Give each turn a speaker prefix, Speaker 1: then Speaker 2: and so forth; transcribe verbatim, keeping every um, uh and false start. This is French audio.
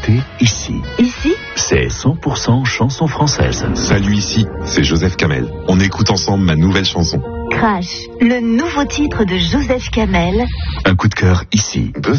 Speaker 1: écoutez ici.
Speaker 2: Ici,
Speaker 1: c'est cent pour cent chanson française.
Speaker 3: Salut, ici, c'est Joseph Kamel. On écoute ensemble ma nouvelle chanson.
Speaker 2: Crash, le nouveau titre de Joseph Kamel.
Speaker 1: Un coup de cœur ici.